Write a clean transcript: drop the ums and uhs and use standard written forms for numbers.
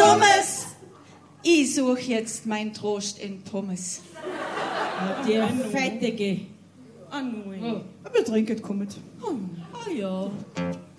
Dummes. Ich suche jetzt meinen Trost in Pommes. Der Fettige. Wir trinken, kommt. Ah ja.